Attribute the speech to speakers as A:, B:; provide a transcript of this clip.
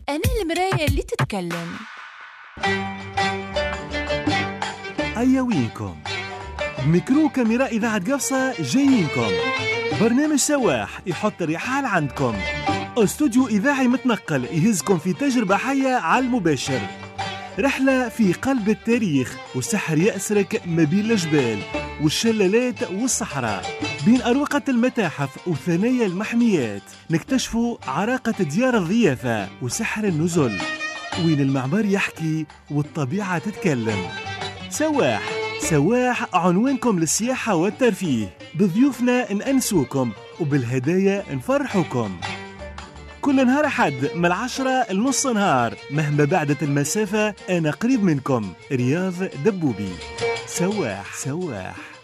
A: أنا المراية اللي تتكلم.
B: أيا وينكم؟ ميكرو كاميرا إذاعة قفصة جايينكم. برنامج سواح يحط الرحال عندكم. استوديو إذاعي متنقل يهزكم في تجربة حية على المباشر. رحلة في قلب التاريخ والسحر يأسرك ما بين الجبال والشلالات والصحراء، بين أروقة المتاحف وثنايا المحميات. نكتشفوا عراقة ديار الضيافة وسحر النزل، وين المعمار يحكي والطبيعة تتكلم. سواح عنوانكم للسياحة والترفيه، بضيوفنا نأنسوكم وبالهدايا نفرحوكم. كل نهار حد من 10 لنص نهار، مهما بعدت المسافة أنا قريب منكم. رياض دبوبي. سواح.